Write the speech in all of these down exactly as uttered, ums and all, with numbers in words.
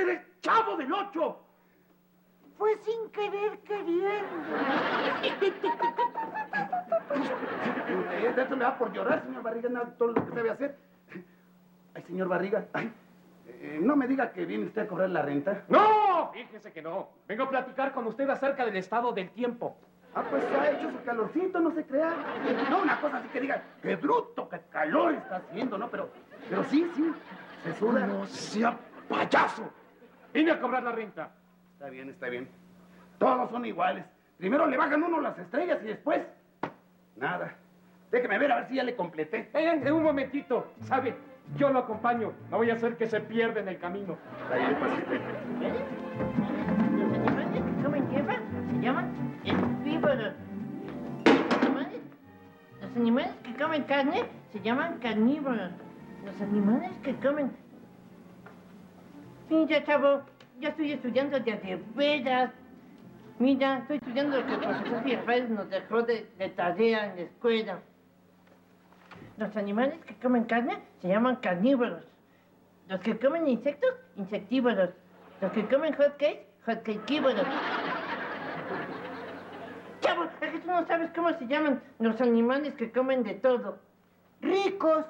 eres Chavo del Ocho. Fue sin querer queriendo. Esto me va por llorar, señor Barriga, nada, todo lo que debe hacer. Ay, señor Barriga, ay, eh, no me diga que viene usted a cobrar la renta. ¡No! Fíjese que no. Vengo a platicar con usted acerca del estado del tiempo. Ah, pues ha hecho su calorcito, no se crea. No, una cosa así que diga, qué bruto, qué calor está haciendo, ¿no? Pero, pero sí, sí, se suda. ¡No sea payaso! Vine a cobrar la renta. Está bien, está bien. Todos son iguales. Primero le bajan uno las estrellas y después... nada. Déjeme ver a ver si ya le completé. Eh, eh, un momentito. ¿Sabe? Yo lo acompaño. No voy a hacer que se pierda en el camino. Está bien, pues usted. Los animales que comen hierba se llaman herbívoros. Los animales, los animales que comen carne se llaman carnívoros. Los animales que comen... Mira, chavo, ya estoy estudiando de de veras. Mira, estoy estudiando lo que el profesor Fierfel nos dejó de, de tarea en la escuela. Los animales que comen carne se llaman carnívoros. Los que comen insectos, insectívoros. Los que comen hot cakes, hot cakeívoros. Chavo, es que tú no sabes cómo se llaman los animales que comen de todo. Ricos.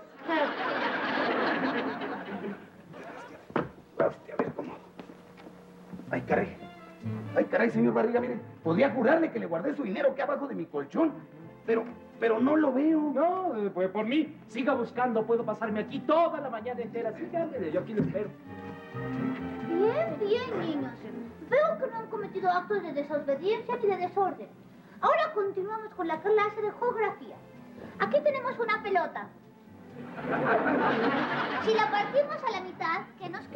Hostia, a ver cómo. Ay, caray. Ay, caray, señor Barriga, mire, podría jurarle que le guardé su dinero aquí abajo de mi colchón, pero, pero no lo veo. No, eh, pues por mí. Siga buscando. Puedo pasarme aquí toda la mañana entera. Siga, ándele, yo aquí lo espero. Bien, bien, niños. Veo que no han cometido actos de desobediencia ni de desorden. Ahora continuamos con la clase de geografía. Aquí tenemos una pelota. Si la partimos a la mitad, ¿qué nos